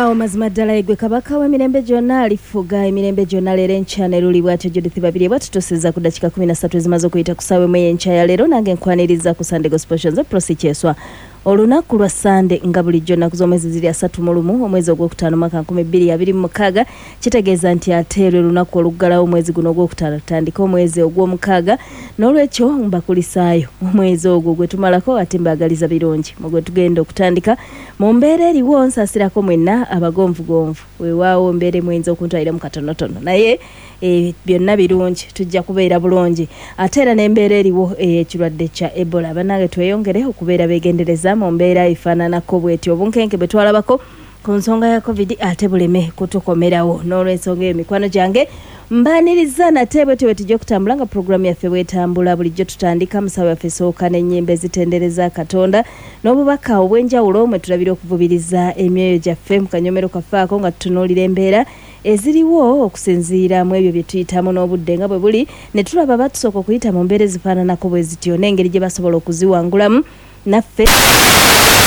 awo mazima ddala egwe kabaka w'emirembe gyonna alifuga emirembe gyonna leero enkya ne luli bwatyo Judith Babirye bwatutoseza ku dakika 13 ezimaze okuyita ku ssaawa emu ey'enkya ya leero nange nkwaniriza ku Sunday Gospel Show nze Prosi Kyeswa olunaku lwa Sunday nga bulijjo nnaku z'omwezi ziri 31 omwezi ogwokutaano mwaka 2026 kitegeeza nti ate lwe lunaku oluggalawo omwezi guno ogwokutaano tutandika omwezi ogw'omukaaga n'olwekyo mbakulisaayo omwezi ogwo gwe tumalako ate mbaagaliza birungi mu gwe tugenda okutandika mu mbeera eriwo nsaasirako mwenna abagonvugonvu weewaawo mbeera mwenza okuntwaliramu katonotono naye byonna birungi tujja kubeera bulungi ate era n'embeera eriwo ekirwadde kya Ebola bannange tweyongere okubeera beegendereza mu mbeera efaananako bw'etyo obunkenke bwe twalabako ku nsonga ya COVID ate buleme kutukomerawo n'olw'ensonga emikwano gyange mbaniriza nate bwe tujja okutambula nga programu yaffe bwetambula bulijjo tutandika musawo yaffe sooka n'ennyimba ezitendereza Katonda n'obubaka obw'enjawulo mwe tulabira okuvubiriza emyoyo gyaffe mu kanyomero kaffaako nga tutunuulira embeera eziriwo okusinziira mu ebyo bye tuyitamu n'obudde nga bwe buli ne tulaba batusooka okuyita mu mbeera ezifaananako bwe zityo n'engeri gye basobola okuziwangulamu naffe